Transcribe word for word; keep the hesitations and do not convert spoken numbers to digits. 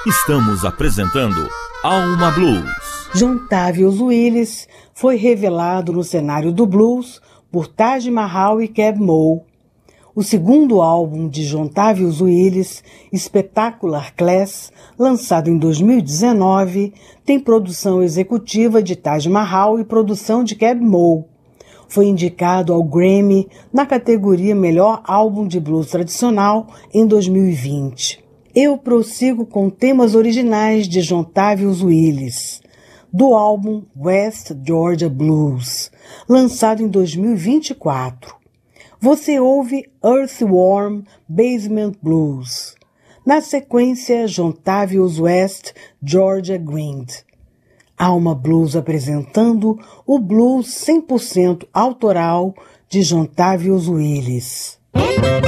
Estamos apresentando Alma Blues. John Tavius Willis foi revelado no cenário do blues por Taj Mahal e Keb' Mo'. O segundo álbum de John Tavius Willis, Spectacular Class, lançado em dois mil e dezenove, tem produção executiva de Taj Mahal e produção de Keb' Mo'. Foi indicado ao Grammy na categoria Melhor Álbum de Blues Tradicional em dois mil e vinte. Eu prossigo com temas originais de John Tavius Willis, do álbum West Georgia Blues, lançado em dois mil e vinte e quatro. Você ouve Earthworm Basement Blues. Na sequência, John Tavius West Georgia Grind. Alma Blues apresentando o blues cem por cento autoral de John Tavius Willis.